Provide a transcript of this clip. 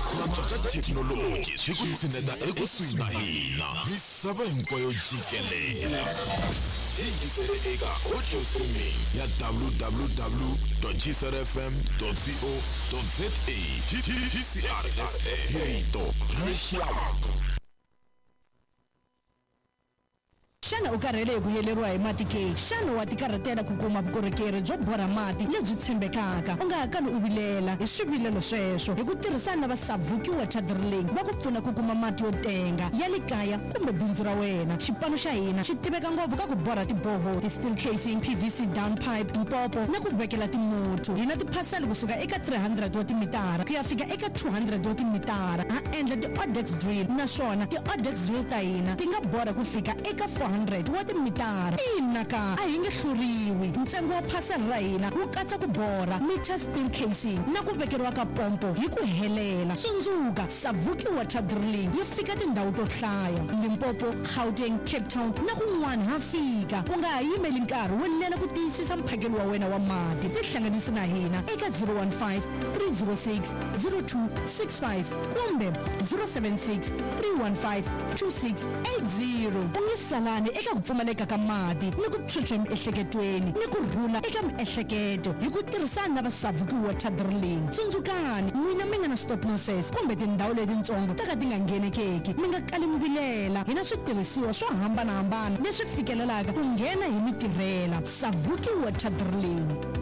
Technology xikutsineta ekusuhi na hina misava hinkwayo jikelele yingisele eka audio streaming ya www.gsrfm.co.za GCRSA Rito Rexaka. Xana u karhele ku heleriwa hi mati ke? Xana wa tikarhatela ku kuma vukorhokeri byo borha mati lebyi tshembekaka? U nga hakali u vilela hi swivilelo sweswo. Hi ku tirhisana na va Savuki Water Drilling va ku pfuna ku kuma mati yo tenga ya le kaya kumbe bindzu ra wena. Xipano xa hina xi tiveka ngopfu ka ku borha tiboho, ti-steel casing, PVC downpipe, timpopo na ku vekela timuthu. Hina tiphasela kusuka eka 300 wa timitara ku ya fika eka 200 wa timitara. Ha endla ti-Odex drill naswona ti-Odex drill ta hina ti nga borha ku fika eka 400 wa timitara. Inaka a hi nge hluriwi. Ntsengo wa phasela ra hina wu katsa ku borha meter steel casing na ku vekeriwa ka pompo hi ku helela. Tsundzuka Savuki Water Drilling yi fika tindhawu to hlaya Limpopo, Gauteng, Cape Town na kun'wana ha fika. U nga ha yimeli nkarhi wo leha ku tiyisisa mphakelo wa wena wa mati. Tihlanganisi na hina eka 015 306 0265 kumbe 076 315 2680. Ungisalani eka ku pfumaleka ka mati ni ku phyuphya miehleketweni ni ku rhula eka miehleketo hi ku tirhisana na va Savuki Water Drilling. Tsundzukani n'wina mi nga na stop nonsense kumbe tindhawu letitsongo ta ka ti nga nghenekeki. Mi nga kali mi vilela. Hi na switirhisiwa swo hambanahambana leswi fikelelaka ku nghena hi mitirhela. Savuki Water Drilling.